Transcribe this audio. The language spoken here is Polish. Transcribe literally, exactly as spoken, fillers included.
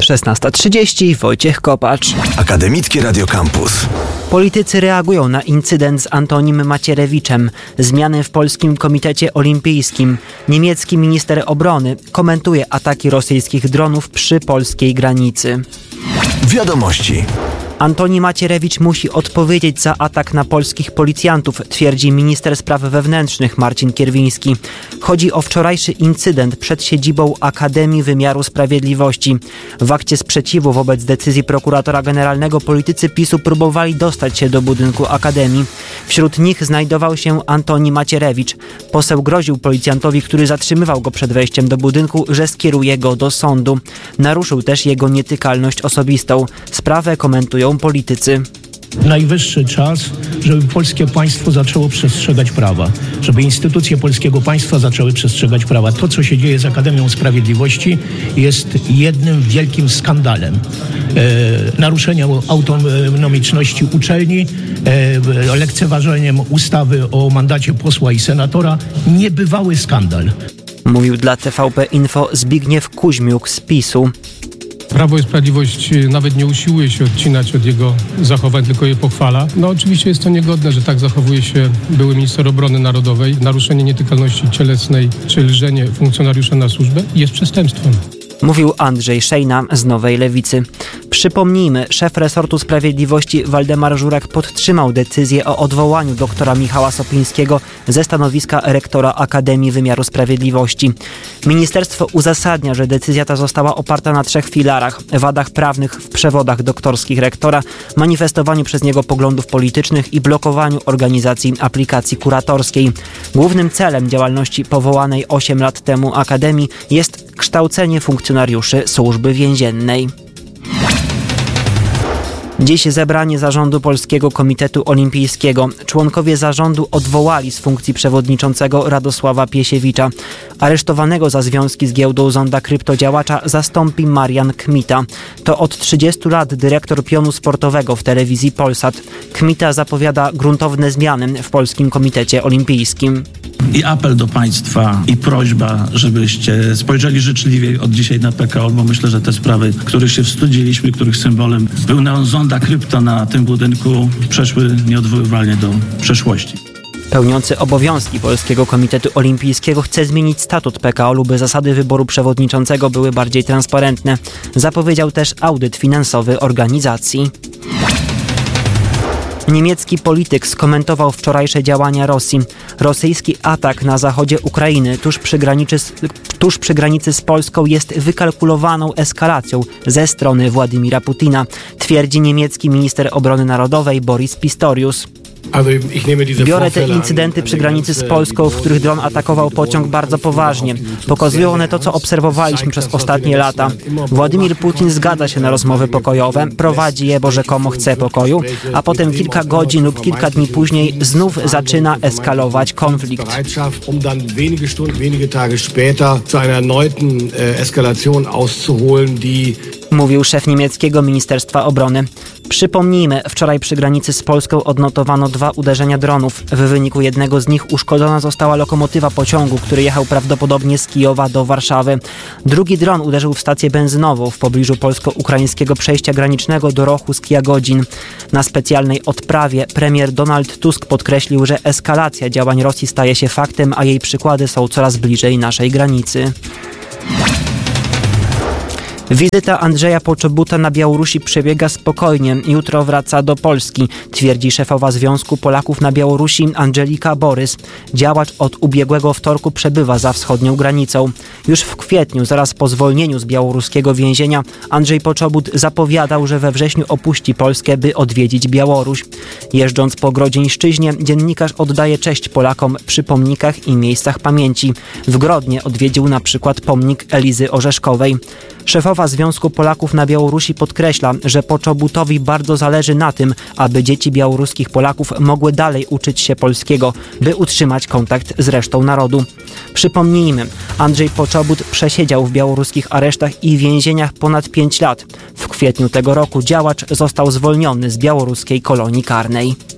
szesnasta trzydzieści, Wojciech Kopacz. Akademickie Radio Campus. Politycy reagują na incydent z Antonim Macierewiczem. Zmiany w Polskim Komitecie Olimpijskim. Niemiecki minister obrony komentuje ataki rosyjskich dronów przy polskiej granicy. Wiadomości. Antoni Macierewicz musi odpowiedzieć za atak na polskich policjantów, twierdzi minister spraw wewnętrznych Marcin Kierwiński. Chodzi o wczorajszy incydent przed siedzibą Akademii Wymiaru Sprawiedliwości. W akcie sprzeciwu wobec decyzji prokuratora generalnego politycy PiSu próbowali dostać się do budynku Akademii. Wśród nich znajdował się Antoni Macierewicz. Poseł groził policjantowi, który zatrzymywał go przed wejściem do budynku, że skieruje go do sądu. Naruszył też jego nietykalność osobistą. Sprawę komentują politycy. Najwyższy czas, żeby polskie państwo zaczęło przestrzegać prawa, żeby instytucje polskiego państwa zaczęły przestrzegać prawa. To, co się dzieje z Akademią Sprawiedliwości, jest jednym wielkim skandalem. E, naruszeniem autonomiczności uczelni, e, lekceważeniem ustawy o mandacie posła i senatora. Niebywały skandal. Mówił dla T V P Info Zbigniew Kuźmiuk z PiSu. Prawo i Sprawiedliwość nawet nie usiłuje się odcinać od jego zachowań, tylko je pochwala. No oczywiście jest to niegodne, że tak zachowuje się były minister obrony narodowej. Naruszenie nietykalności cielesnej czy lżenie funkcjonariusza na służbę jest przestępstwem. Mówił Andrzej Szejna z Nowej Lewicy. Przypomnijmy, szef resortu sprawiedliwości Waldemar Żurek podtrzymał decyzję o odwołaniu doktora Michała Sopińskiego ze stanowiska rektora Akademii Wymiaru Sprawiedliwości. Ministerstwo uzasadnia, że decyzja ta została oparta na trzech filarach: wadach prawnych w przewodach doktorskich rektora, manifestowaniu przez niego poglądów politycznych i blokowaniu organizacji aplikacji kuratorskiej. Głównym celem działalności powołanej osiem lat temu Akademii jest kształcenie funkcjonariuszy służby więziennej. Dziś zebranie zarządu Polskiego Komitetu Olimpijskiego. Członkowie zarządu odwołali z funkcji przewodniczącego Radosława Piesiewicza. Aresztowanego za związki z giełdą Zonda kryptodziałacza zastąpi Marian Kmita. To od trzydziestu lat dyrektor pionu sportowego w telewizji Polsat. Kmita zapowiada gruntowne zmiany w Polskim Komitecie Olimpijskim. I apel do państwa i prośba, żebyście spojrzeli życzliwie od dzisiaj na P K O, bo myślę, że te sprawy, których się wstydziliśmy, których symbolem był neon Zonda krypto na tym budynku, przeszły nieodwoływalnie do przeszłości. Pełniący obowiązki Polskiego Komitetu Olimpijskiego chce zmienić statut P K O, by zasady wyboru przewodniczącego były bardziej transparentne. Zapowiedział też audyt finansowy organizacji. Niemiecki polityk skomentował wczorajsze działania Rosji. Rosyjski atak na zachodzie Ukrainy tuż przy granicy, tuż przy granicy z Polską jest wykalkulowaną eskalacją ze strony Władimira Putina, twierdzi niemiecki minister obrony narodowej Boris Pistorius. Biorę te incydenty przy granicy z Polską, w których dron atakował pociąg, bardzo poważnie. Pokazują one to, co obserwowaliśmy przez ostatnie lata. Władimir Putin zgadza się na rozmowy pokojowe, prowadzi je, bo rzekomo chce pokoju, a potem kilka godzin lub kilka dni później znów zaczyna eskalować konflikt. Mówił szef niemieckiego Ministerstwa Obrony. Przypomnijmy, wczoraj przy granicy z Polską odnotowano dwa uderzenia dronów. W wyniku jednego z nich uszkodzona została lokomotywa pociągu, który jechał prawdopodobnie z Kijowa do Warszawy. Drugi dron uderzył w stację benzynową w pobliżu polsko-ukraińskiego przejścia granicznego do Rochus-Kijagodzin. Na specjalnej odprawie premier Donald Tusk podkreślił, że eskalacja działań Rosji staje się faktem, a jej przykłady są coraz bliżej naszej granicy. Wizyta Andrzeja Poczobuta na Białorusi przebiega spokojnie. Jutro wraca do Polski, twierdzi szefowa Związku Polaków na Białorusi Angelika Borys. Działacz od ubiegłego wtorku przebywa za wschodnią granicą. Już w kwietniu, zaraz po zwolnieniu z białoruskiego więzienia, Andrzej Poczobut zapowiadał, że we wrześniu opuści Polskę, by odwiedzić Białoruś. Jeżdżąc po Grodzieńszczyźnie, dziennikarz oddaje cześć Polakom przy pomnikach i miejscach pamięci. W Grodnie odwiedził na przykład pomnik Elizy Orzeszkowej. Szefowa Związku Polaków na Białorusi podkreśla, że Poczobutowi bardzo zależy na tym, aby dzieci białoruskich Polaków mogły dalej uczyć się polskiego, by utrzymać kontakt z resztą narodu. Przypomnijmy, Andrzej Poczobut przesiedział w białoruskich aresztach i więzieniach ponad pięć lat. W kwietniu tego roku działacz został zwolniony z białoruskiej kolonii karnej.